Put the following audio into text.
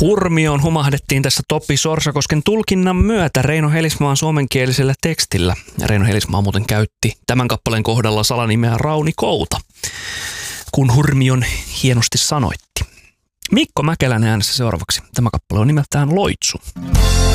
Hurmioon humahdettiin tässä Topi Sorsakosken tulkinnan myötä Reino Helismaan suomenkielisellä tekstillä. Ja Reino Helismaa muuten käytti tämän kappaleen kohdalla salanimeä Rauni Kouta, kun Hurmion hienosti sanoitti. Mikko Mäkelän äänessä seuraavaksi. Tämä kappale on nimeltään Loitsu.